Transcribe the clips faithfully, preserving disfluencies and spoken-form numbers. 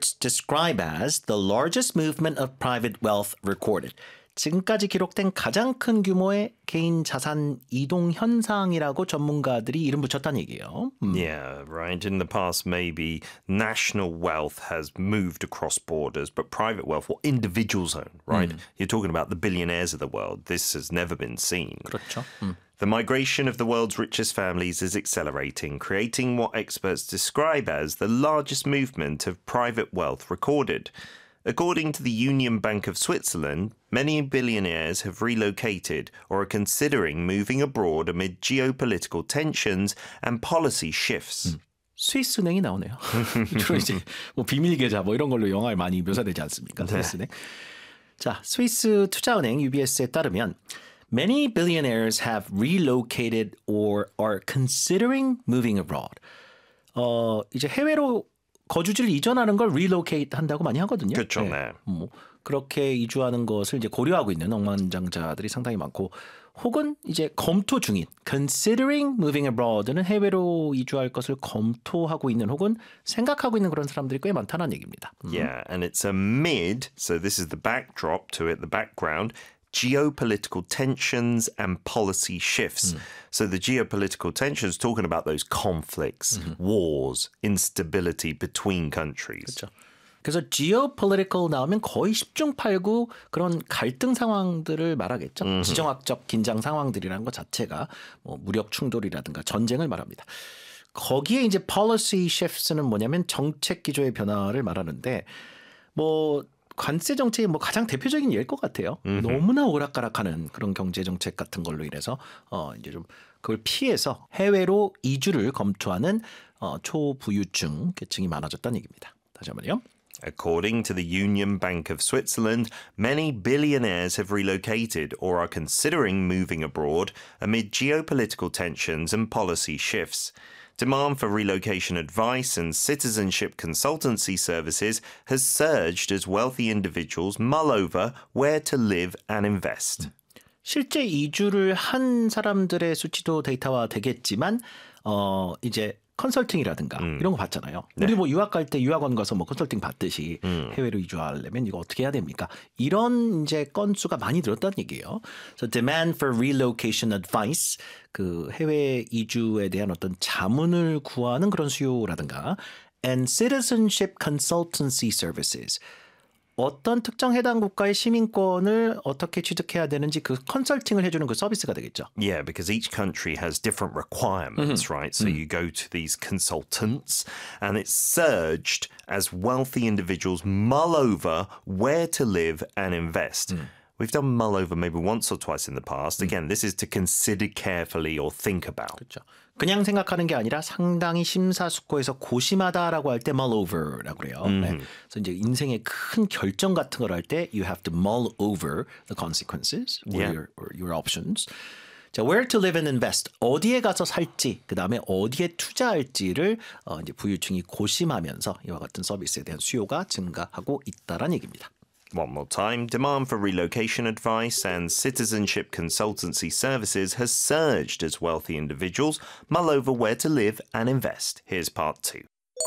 experts describe as the largest movement of private wealth recorded. 지금까지 기록된 가장 큰 규모의 개인 자산 이동 현상이라고 전문가들이 이름 붙였다는 얘기예요. 음. Yeah, right. In the past, maybe national wealth has moved across borders, but private wealth, what individuals own, right? 음. You're talking about the billionaires of the world. This has never been seen. 그렇죠. 음. The migration of the world's richest families is accelerating, creating what experts describe as the largest movement of private wealth recorded. According to the Union Bank of Switzerland, many billionaires have relocated or are considering moving abroad amid geopolitical tensions and policy shifts. 음. 스위스 은행이 나오네요. 주로 이제 뭐 비밀 계좌 뭐 이런 걸로 영화에 많이 묘사되지 않습니까? 스위스 은행. 자, 스위스 투자은행 유비에스에 따르면 many billionaires have relocated or are considering moving abroad. 어, 이제 해외로 거주지를 이전하는 걸 relocate 한다고 많이 하거든요. 그렇죠. 네. 네. 뭐 그렇게 이주하는 것을 이제 고려하고 있는 억만장자들이 상당히 많고, 혹은 이제 검토 중인 considering moving abroad는 해외로 이주할 것을 검토하고 있는 혹은 생각하고 있는 그런 사람들이 꽤 많다는 얘기입니다. Yeah, and it's amid, so this is the backdrop to it, the background, geopolitical tensions and policy shifts. Mm. So the geopolitical tensions, talking about those conflicts, mm-hmm. wars, instability between countries. 그렇죠. 그래서 geopolitical 나오면 거의 십중팔구 그런 갈등 상황들을 말하겠죠. Mm-hmm. 지정학적 긴장 상황들이라는 것 자체가 뭐 무력 충돌이라든가 전쟁을 말합니다. 거기에 이제 policy shifts는 뭐냐면 정책 기조의 변화를 말하는데, 뭐 관세 정책이 뭐 가장 대표적인 예일 것 같아요. 음흠. 너무나 오락가락하는 그런 경제 정책 같은 걸로 인해서 어 이제 좀 그걸 피해서 해외로 이주를 검토하는 어 초부유층 계층이 많아졌다는 얘기입니다. 다시 한번요. According to the Union Bank of Switzerland, many billionaires have relocated or are considering moving abroad amid geopolitical tensions and policy shifts. Demand for relocation advice and citizenship consultancy services has surged as wealthy individuals mull over where to live and invest. 실제 이주를 한 사람들의 수치도 데이터화 되겠지만 어 이제 컨설팅이라든가 음. 이런 거 받잖아요. 네. 우리 뭐 유학 갈 때 유학원 가서 뭐 컨설팅 받듯이 음. 해외로 이주하려면 이거 어떻게 해야 됩니까? 이런 이제 건수가 많이 늘었다는 얘기예요. So demand for relocation advice, 그 해외 이주에 대한 어떤 자문을 구하는 그런 수요라든가, and citizenship consultancy services. 어떤 특정 해당 국가의 시민권을 어떻게 취득해야 되는지 그 컨설팅을 해주는 그 서비스가 되겠죠. Yeah, because each country has different requirements, mm-hmm. right? So mm-hmm. you go to these consultants and it's surged as wealthy individuals mull over where to live and invest. Mm. We've done mull over maybe once or twice in the past. Again, this is to consider carefully or think about. 그렇죠. 그냥 생각하는 게 아니라 상당히 심사숙고해서 고심하다라고 할 때 mull over라고 그래요. mm-hmm. 네. 그래서 이제 인생의 큰 결정 같은 걸 할 때 you have to mull over the consequences or, yeah. your, or your options. 자, where to live and invest. 어디에 가서 살지, 그 다음에 어디에 투자할지를 어, 이제 부유층이 고심하면서 이와 같은 서비스에 대한 수요가 증가하고 있다라는 얘기입니다. One more time, demand for relocation advice and citizenship consultancy services has surged as wealthy individuals mull over where to live and invest. Here's part two.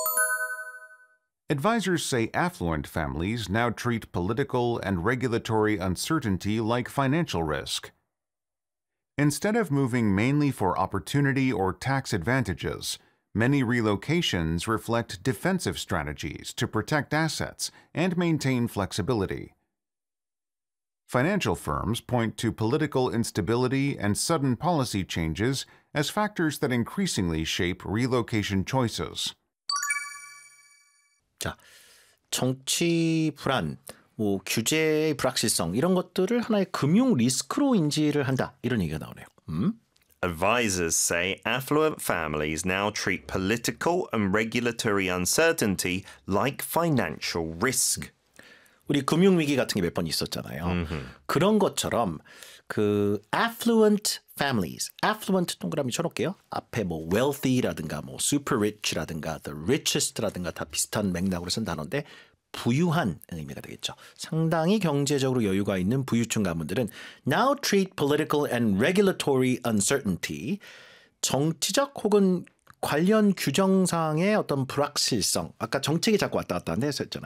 Advisors say affluent families now treat political and regulatory uncertainty like financial risk. Instead of moving mainly for opportunity or tax advantages, many relocations reflect defensive strategies to protect assets and maintain flexibility. Financial firms point to political instability and sudden policy changes as factors that increasingly shape relocation choices. 자, 정치 불안, 뭐 규제의 불확실성 이런 것들을 하나의 금융 리스크로 인지를 한다, 이런 얘기가 나오네요. 음? Advisors say affluent families now treat political and regulatory uncertainty like financial risk. 우리 금융위기 같은 게 몇 번 있었잖아요. Mm-hmm. 그런 것처럼 그 affluent families, affluent 동그라미 쳐놓을게요. 앞에 뭐 wealthy라든가 뭐 super rich라든가 the richest라든가 다 비슷한 맥락으로 쓴 단어인데 부유한 의미가 되겠죠. 상당히 경제적으로 여유가 있는 부유층 가문들은 now treat political and regulatory uncertainty, 정치적 혹은 관련 규정상의 어떤 불확실성, 아까 정책이 자꾸 왔다 갔다 한다 했었잖아요.